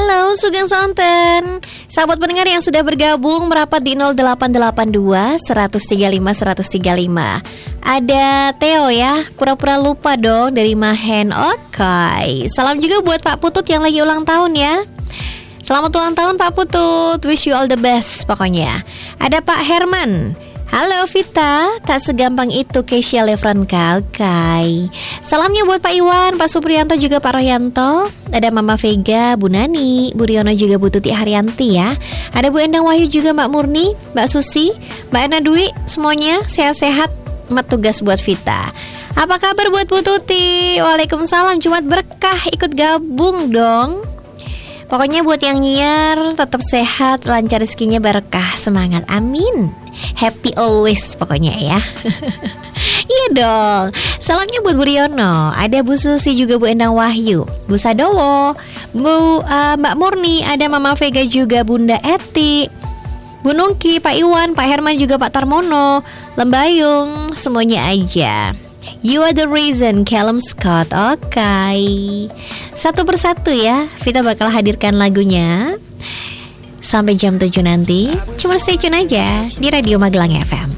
Halo Sugeng Sonten, sahabat pendengar yang sudah bergabung merapat di 0882 135 135. Ada Theo ya, pura-pura lupa dong dari Mahen. Oke, salam juga buat Pak Putut yang lagi ulang tahun ya. Selamat ulang tahun Pak Putut, wish you all the best pokoknya. Ada Pak Herman. Halo Vita, tak segampang itu Keisha Lefranka. Oke. Salamnya buat Pak Iwan, Pak Supriyanto juga Pak Rohyanto. Ada Mama Vega, Bu Nani, Bu Riono juga Bu Tuti Haryanti ya. Ada Bu Endang Wahyu juga Mbak Murni, Mbak Susi, Mbak Ena Dwi. Semuanya sehat-sehat. Mat tugas buat Vita. Apa kabar buat Bu Tuti? Waalaikumsalam, Jumat berkah, ikut gabung dong. Pokoknya buat yang nyiar tetap sehat, lancar rezekinya, berkah, semangat, amin. Happy always pokoknya ya. Iya dong. Salamnya buat Bu Riono, ada Bu Susi juga Bu Endang Wahyu, Bu Sadowo, Mbak Murni, ada Mama Vega juga Bunda Eti, Bu Nungki, Pak Iwan, Pak Herman juga Pak Tarmono, Lembayung, semuanya aja. You are the reason, Callum Scott. Oke. Satu persatu ya, Vita bakal hadirkan lagunya sampai jam 7 nanti. Cuma stay tune aja di Radio Magelang FM.